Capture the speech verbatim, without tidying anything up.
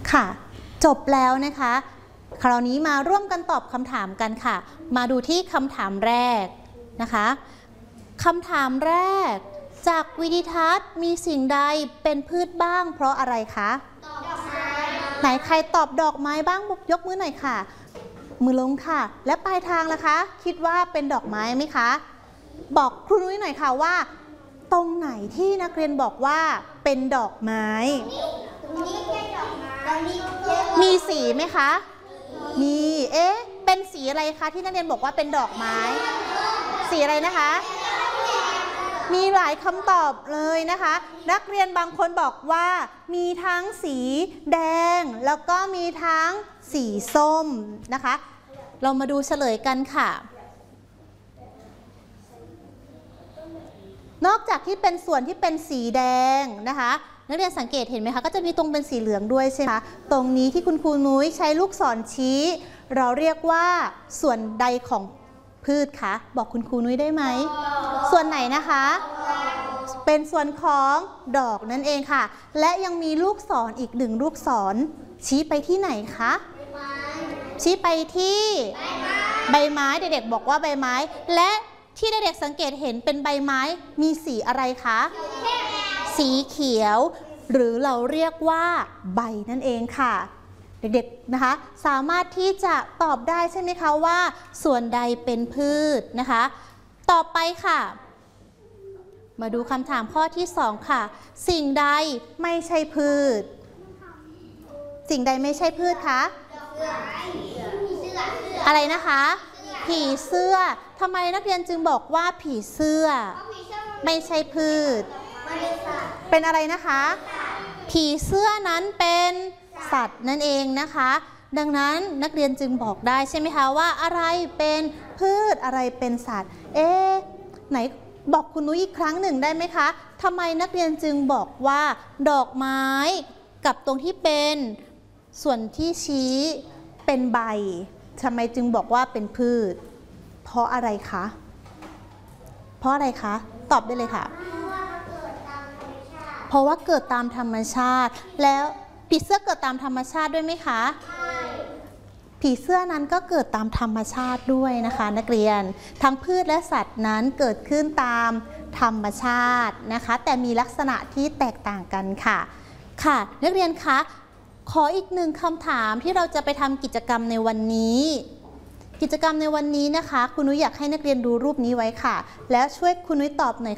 ค่ะจบแล้วนะคะคราวนี้มาร่วมกันตอบคำถามกันค่ะมาดูที่คำถามแรกนะคะคำถามแรกจากวิดีทัศน์มีสิ่งใดเป็นพืชบ้างเพราะอะไรคะดอกไม้ไหนใครตอบดอกไม้บ้างยกมือหน่อยค่ะมือลงค่ะและปลายทางล่ะคะคิดว่าเป็นดอกไม้ไหมคะบอกครูนุ้ยหน่อยค่ะว่าตรงไหนที่นักเรียนบอกว่าเป็นดอกไม้มีสีไหมคะมีเอ๊ะเป็นสีอะไรคะที่นักเรียนบอกว่าเป็นดอกไม้สีอะไรนะคะมีหลายคำตอบเลยนะคะนักเรียนบางคนบอกว่ามีทั้งสีแดงแล้วก็มีทั้งสีส้มนะคะเรามาดูเฉลยกันค่ะนอกจากที่เป็นส่วนที่เป็นสีแดงนะคะนักเรียนสังเกตเห็นไหมคะก็จะมีตรงเป็นสีเหลืองด้วยใช่ไหมคะตรงนี้ที่คุณครูนุ้ยใช้ลูกศรชี้เราเรียกว่าส่วนใดของพืชคะบอกคุณครูนุ้ยได้ไหมส่วนไหนนะคะเป็นส่วนของดอกนั่นเองค่ะและยังมีลูกศรอีกหนึ่งลูกศรชี้ไปที่ไหนคะชี้ไปที่ใบไม้เด็กๆบอกว่าใบไม้และที่เด็กๆสังเกตเห็นเป็นใบไม้มีสีอะไรคะสีเขียวหรือเราเรียกว่าใบนั่นเองค่ะเด็กๆนะคะสามารถที่จะตอบได้ใช่ไหมคะว่าส่วนใดเป็นพืชนะคะต่อไปค่ะมาดูคำถามข้อที่สองค่ะสิ่งใดไม่ใช่พืชสิ่งใดไม่ใช่พืชคะอะไรนะคะผีเสื้อทำไมนักเรียนจึงบอกว่าผีเสื้อไม่ใช่พืชเป็นอะไรนะคะผีเสื้อนั้นเป็นสัตว์นั่นเองนะคะดังนั้นนักเรียนจึงบอกได้ใช่ไหมคะว่าอะไรเป็นพืชอะไรเป็นสัตว์เอ๊ะไหนบอกคุณนุ้ยอีกครั้งหนึ่งได้ไหมคะทำไมนักเรียนจึงบอกว่าดอกไม้กับตรงที่เป็นส่วนที่ชี้เป็นใบทำไมจึงบอกว่าเป็นพืชเพราะอะไรคะเพราะอะไรคะตอบได้เลยค่ะเพราะว่าเกิดตามธรรมชาติแล้วผีเสื้อเกิดตามธรรมชาติด้วยไหมคะผีเสื้อนั้นก็เกิดตามธรรมชาติด้วยนะคะนักเรียนทั้งพืชและสัตว์นั้นเกิดขึ้นตามธรรมชาตินะคะแต่มีลักษณะที่แตกต่างกันค่ะค่ะนักเรียนคะขออีกหนึ่งคำถามที่เราจะไปทำกิจกรรมในวันนี้กิจกรรมในวันนี้นะคะคุณนุ้ยอยากให้นักเรียนดูรูปนี้ไว้ค่ะแล้วช่วยคุณนุ้ยตอบหน่อย